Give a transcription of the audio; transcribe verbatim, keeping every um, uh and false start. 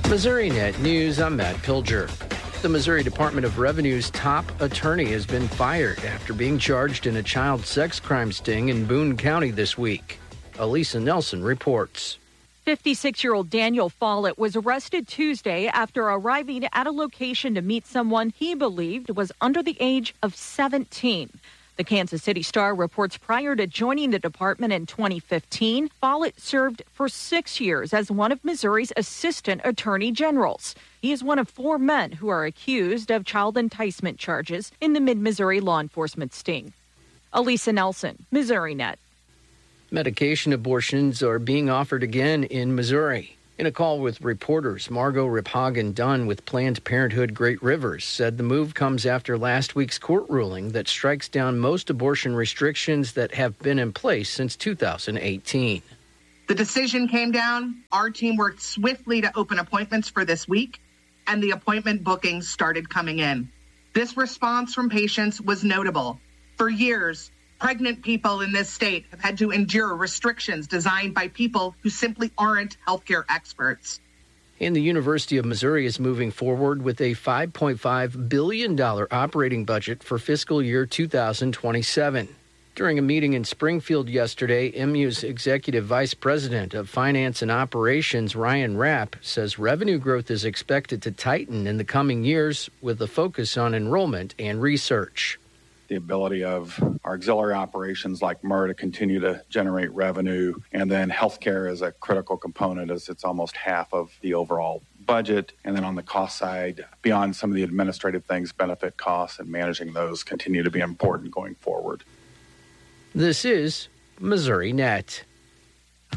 MissouriNet News, I'm Matt Pilger. The Missouri Department of Revenue's top attorney has been fired after being charged in a child sex crime sting in Boone County this week. Elisa Nelson reports. fifty-six-year-old Daniel Follett was arrested Tuesday after arriving at a location to meet someone he believed was under the age of seventeen. The Kansas City Star reports prior to joining the department in twenty fifteen, Follett served for six years as one of Missouri's assistant attorney generals. He is one of four men who are accused of child enticement charges in the Mid-Missouri law enforcement sting. Elisa Nelson, MissouriNet. Medication abortions are being offered again in Missouri. In a call with reporters, Margot Riphagen Dunn with Planned Parenthood Great Rivers said the move comes after last week's court ruling that strikes down most abortion restrictions that have been in place since two thousand eighteen. The decision came down. Our team worked swiftly to open appointments for this week, and the appointment bookings started coming in. This response from patients was notable. For years, pregnant people in this state have had to endure restrictions designed by people who simply aren't healthcare experts. And the University of Missouri is moving forward with a five point five billion dollars operating budget for fiscal year two thousand twenty-seven. During a meeting in Springfield yesterday, M U's Executive Vice President of Finance and Operations, Ryan Rapp, says revenue growth is expected to tighten in the coming years with a focus on enrollment and research. The ability of our auxiliary operations like M U R to continue to generate revenue, and then healthcare is a critical component as it's almost half of the overall budget. And then on the cost side, beyond some of the administrative things, benefit costs and managing those continue to be important going forward. This is MissouriNet.